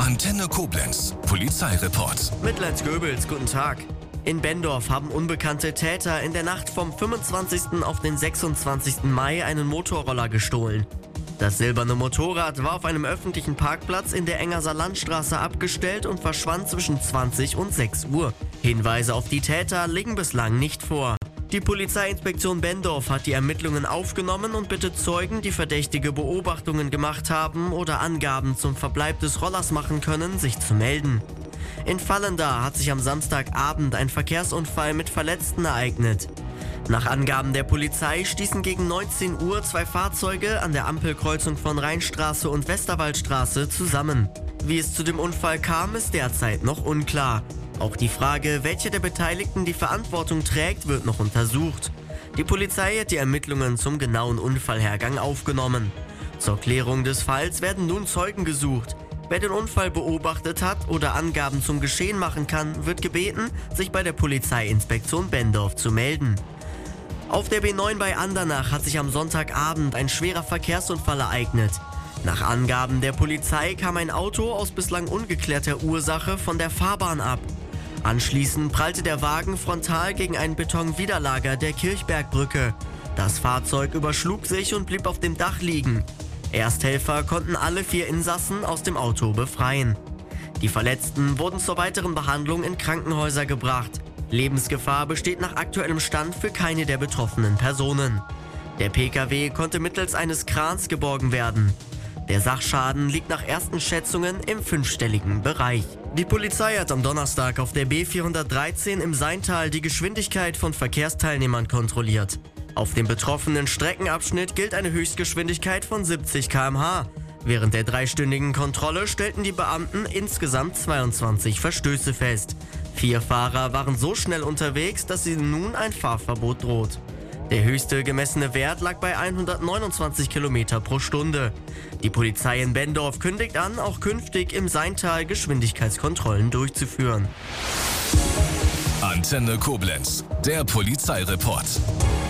Antenne Koblenz, Polizeireport. Mitleid Goebbels, guten Tag. In Bendorf haben unbekannte Täter in der Nacht vom 25. auf den 26. Mai einen Motorroller gestohlen. Das silberne Motorrad war auf einem öffentlichen Parkplatz in der Engerser Landstraße abgestellt und verschwand zwischen 20 und 6 Uhr. Hinweise auf die Täter liegen bislang nicht vor. Die Polizeiinspektion Bendorf hat die Ermittlungen aufgenommen und bittet Zeugen, die verdächtige Beobachtungen gemacht haben oder Angaben zum Verbleib des Rollers machen können, sich zu melden. In Vallendar hat sich am Samstagabend ein Verkehrsunfall mit Verletzten ereignet. Nach Angaben der Polizei stießen gegen 19 Uhr 2 Fahrzeuge an der Ampelkreuzung von Rheinstraße und Westerwaldstraße zusammen. Wie es zu dem Unfall kam, ist derzeit noch unklar. Auch die Frage, welche der Beteiligten die Verantwortung trägt, wird noch untersucht. Die Polizei hat die Ermittlungen zum genauen Unfallhergang aufgenommen. Zur Klärung des Falls werden nun Zeugen gesucht. Wer den Unfall beobachtet hat oder Angaben zum Geschehen machen kann, wird gebeten, sich bei der Polizeiinspektion Bendorf zu melden. Auf der B9 bei Andernach hat sich am Sonntagabend ein schwerer Verkehrsunfall ereignet. Nach Angaben der Polizei kam ein Auto aus bislang ungeklärter Ursache von der Fahrbahn ab. Anschließend prallte der Wagen frontal gegen ein Betonwiderlager der Kirchbergbrücke. Das Fahrzeug überschlug sich und blieb auf dem Dach liegen. Ersthelfer konnten alle 4 Insassen aus dem Auto befreien. Die Verletzten wurden zur weiteren Behandlung in Krankenhäuser gebracht. Lebensgefahr besteht nach aktuellem Stand für keine der betroffenen Personen. Der Pkw konnte mittels eines Krans geborgen werden. Der Sachschaden liegt nach ersten Schätzungen im 5-stelligen Bereich. Die Polizei hat am Donnerstag auf der B413 im Seintal die Geschwindigkeit von Verkehrsteilnehmern kontrolliert. Auf dem betroffenen Streckenabschnitt gilt eine Höchstgeschwindigkeit von 70 km/h. Während der 3-stündigen Kontrolle stellten die Beamten insgesamt 22 Verstöße fest. 4 Fahrer waren so schnell unterwegs, dass ihnen nun ein Fahrverbot droht. Der höchste gemessene Wert lag bei 129 km pro Stunde. Die Polizei in Bendorf kündigt an, auch künftig im Seintal Geschwindigkeitskontrollen durchzuführen. Antenne Koblenz, der Polizeireport.